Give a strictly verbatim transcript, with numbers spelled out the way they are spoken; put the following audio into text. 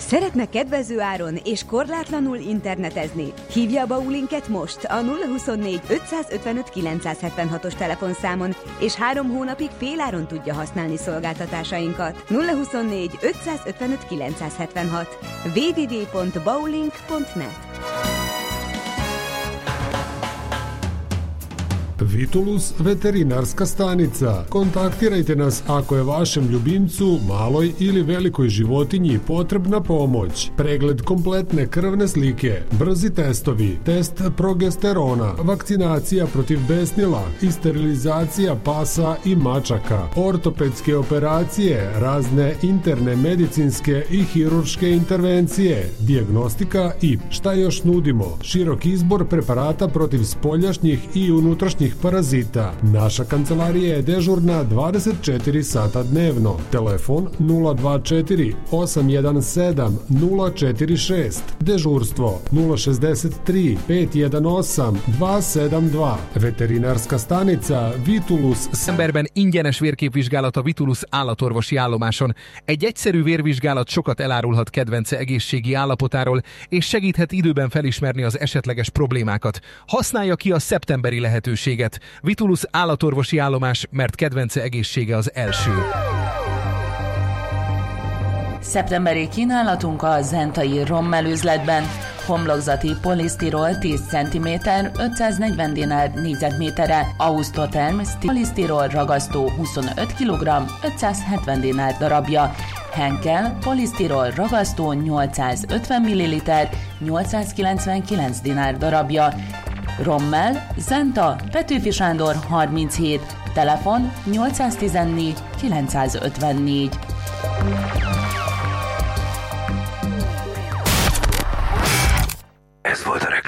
Szeretne kedvező áron és korlátlanul internetezni? Hívja a Baulinket most a nulla huszonnégy ötszázötvenöt kilencszázhetvenhatos telefonszámon, és három hónapig féláron tudja használni szolgáltatásainkat. nulla huszonnégy ötszázötvenöt kilencszázhetvenhat w w w pont baulink pont net. Vitulus veterinarska stanica. Kontaktirajte nas ako je vašem ljubimcu, maloj ili velikoj životinji potrebna pomoć. Pregled kompletne krvne slike, brzi testovi, test progesterona, vakcinacija protiv besnila i sterilizacija pasa i mačaka, ortopedske operacije, razne interne medicinske i hirurške intervencije, dijagnostika i, šta još nudimo, širok izbor preparata protiv spoljašnjih i unutrašnjih parazita. Naša kancelarija je dežurna dvadeset četiri sata dnevno. Telefon nula dva četiri osam jedan sedam nula četiri šest. Dežurstvo nula šezdeset tri pet jedan osam dva sedam dva. Veterinárska stanica Vitulus. Emberben ingyenes vérképvizsgálat a Vitulus állatorvosi állomáson. Egy egyszerű vérvizsgálat sokat elárulhat kedvence egészségi állapotáról, és segíthet időben felismerni az esetleges problémákat. Használja ki a szeptemberi lehetőséget. Vitulus állatorvosi állomás, mert kedvence egészsége az első. Szeptemberi kínálatunk a zentai Rommel üzletben. Homlokzati polisztirol tíz centiméter, ötszáznegyven dinár négyzetméterre, Ausztoterm polisztirol ragasztó huszonöt kilogramm, ötszázhetven dinár darabja, Henkel polisztirol ragasztó nyolcszázötven milliliter, nyolcszázkilencvenkilenc dinár darabja, Rommel, Zenta, Petőfi Sándor harminchét, telefon nyolcszáztizennégy kilencszázötvennégy. Ez volt a